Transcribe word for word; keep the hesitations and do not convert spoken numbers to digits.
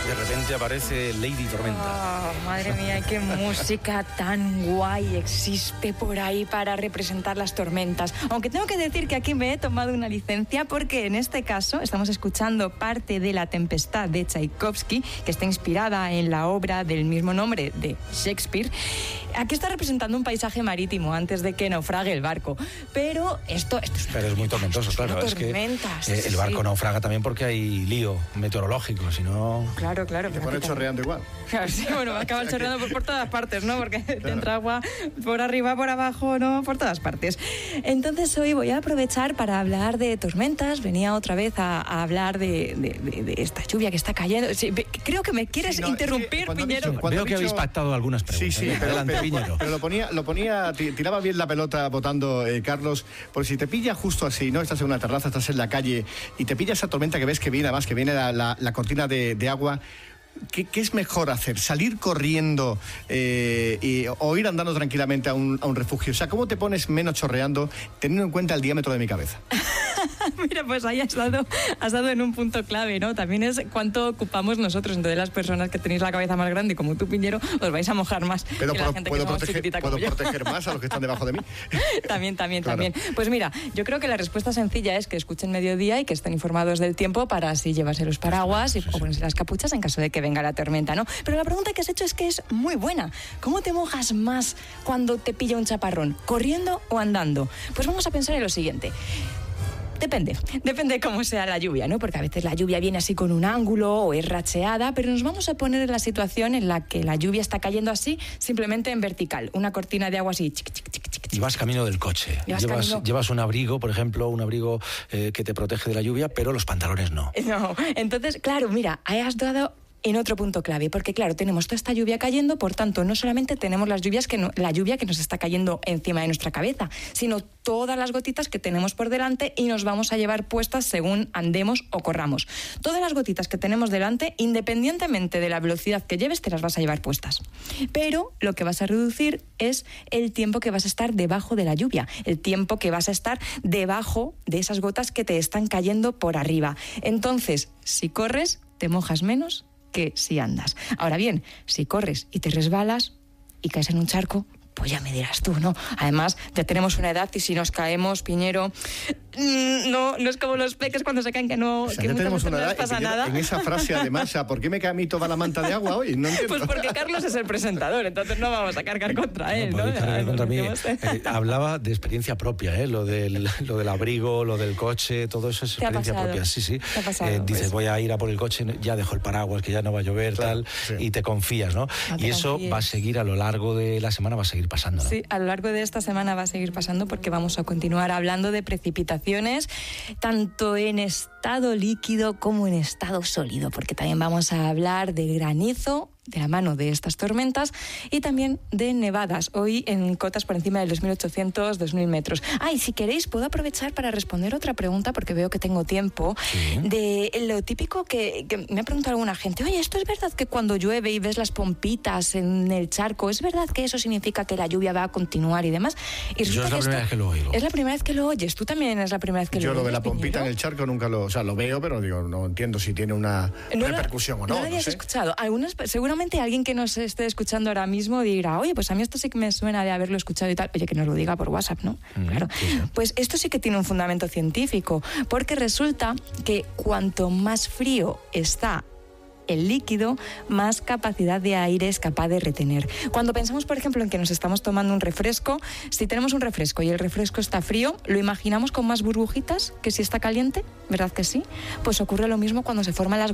De repente aparece Lady Tormenta. Oh, madre mía, qué música tan guay existe por ahí para representar las tormentas. Aunque tengo que decir que aquí me he tomado una licencia porque en este caso estamos escuchando parte de La Tempestad de Tchaikovsky, que está inspirada en la obra del mismo nombre de Shakespeare. Aquí está representando un paisaje marítimo antes de que naufrague el barco. Pero esto, esto es, Pero es muy tormentoso, claro. Es que eh, el barco sí. naufraga también porque hay lío meteorológico, si no... Claro. Claro, claro. Te pone chorreando igual. Claro, sí, bueno, va a acabar chorreando por, por todas partes, ¿no? Porque claro. te entra agua por arriba, por abajo, ¿no? Por todas partes. Entonces hoy voy a aprovechar para hablar de tormentas. Venía otra vez a, a hablar de, de, de, de esta lluvia que está cayendo. Sí, creo que me quieres sí, no, interrumpir, es que Piñero. Dicho, Veo que dicho... habéis pactado algunas preguntas. Sí, sí, pero, Adelante, pero, Piñero. Pero lo ponía, lo ponía, tiraba bien la pelota votando, eh, Carlos, porque si te pilla justo así, ¿no? Estás en una terraza, estás en la calle y te pilla esa tormenta que ves que viene, además que viene la, la, la cortina de, de agua. ¿Qué, ¿Qué es mejor hacer? ¿Salir corriendo eh, y, o ir andando tranquilamente a un, a un refugio? O sea, ¿cómo te pones menos chorreando teniendo en cuenta el diámetro de mi cabeza? Mira, pues ahí has dado, has dado en un punto clave, ¿no? También es cuánto ocupamos nosotros. Entonces las personas que tenéis la cabeza más grande, como tú, Piñero, os vais a mojar más. Pero que pro, la gente puedo, que proteger, ¿puedo proteger más a los que están debajo de mí? También, también, claro. también. Pues mira, yo creo que la respuesta sencilla es que escuchen Mediodía y que estén informados del tiempo para así llevarse los paraguas sí, sí, sí. y, o ponerse las capuchas en caso de que venga la tormenta, ¿no? Pero la pregunta que has hecho es que es muy buena. ¿Cómo te mojas más cuando te pilla un chaparrón? ¿Corriendo o andando? Pues vamos a pensar en lo siguiente. Depende, depende de cómo sea la lluvia, ¿no? Porque a veces la lluvia viene así con un ángulo o es racheada, pero nos vamos a poner en la situación en la que la lluvia está cayendo así, simplemente en vertical, una cortina de agua así. Chic, chic, chic, chic, y vas camino del coche. Llevas, camino... llevas un abrigo, por ejemplo, un abrigo eh, que te protege de la lluvia, pero los pantalones no. No, entonces, claro, mira, ahí has dado en otro punto clave, porque claro, tenemos toda esta lluvia cayendo, por tanto, no solamente tenemos las lluvias que no, la lluvia que nos está cayendo encima de nuestra cabeza, sino todas las gotitas que tenemos por delante y nos vamos a llevar puestas según andemos o corramos. Todas las gotitas que tenemos delante, independientemente de la velocidad que lleves, te las vas a llevar puestas. Pero lo que vas a reducir es el tiempo que vas a estar debajo de la lluvia, el tiempo que vas a estar debajo de esas gotas que te están cayendo por arriba. Entonces, si corres, te mojas menos que si andas. Ahora bien, si corres y te resbalas y caes en un charco, pues ya me dirás tú, ¿no? Además, ya tenemos una edad y si nos caemos, Piñero, no, no es como los peques cuando se caen que no, o sea, que ya tenemos una no edad les pasa nada. En esa frase, además, o sea, ¿por qué me cae a mí toda la manta de agua hoy? No entiendo. Pues porque Carlos es el presentador, entonces no vamos a cargar contra él, ¿no? ¿no? Cargar contra mí. Eh, hablaba de experiencia propia, ¿eh? Lo del, lo del abrigo, lo del coche, todo eso es experiencia propia. Sí, sí. ¿Te ha pasado, eh, dices, pues? voy a ir a por el coche, ya dejo el paraguas, que ya no va a llover, claro, tal, sí. Y te confías, ¿no? no te y eso confíes. Va a seguir a lo largo de la semana, va a seguir pasando, ¿no? Sí, a lo largo de esta semana va a seguir pasando porque vamos a continuar hablando de precipitaciones, tanto en estado líquido como en estado sólido, porque también vamos a hablar de granizo de la mano de estas tormentas y también de nevadas, hoy en cotas por encima de los mil ochocientos, dos mil metros. Ah, y si queréis puedo aprovechar para responder otra pregunta porque veo que tengo tiempo, sí. De lo típico que, que me ha preguntado alguna gente, oye, ¿esto es verdad que cuando llueve y ves las pompitas en el charco, es verdad que eso significa que la lluvia va a continuar y demás? Y Yo es la primera vez que lo oigo. Es la primera vez que lo oyes, tú también es la primera vez que Yo lo oyes. Yo lo de la pompita Piñero. En el charco nunca lo, o sea, lo veo, pero digo, no entiendo si tiene una no repercusión lo, o no. No lo habías no sé. escuchado. Algunas, seguramente alguien que nos esté escuchando ahora mismo dirá, oye, pues a mí esto sí que me suena de haberlo escuchado y tal. Oye, que nos lo diga por WhatsApp, ¿no? Mm, claro. Sí, sí. Pues esto sí que tiene un fundamento científico, porque resulta que cuanto más frío está el líquido, más capacidad de aire es capaz de retener. Cuando pensamos, por ejemplo, en que nos estamos tomando un refresco, si tenemos un refresco y el refresco está frío, ¿lo imaginamos con más burbujitas que si está caliente? ¿Verdad que sí? Pues ocurre lo mismo cuando se forman las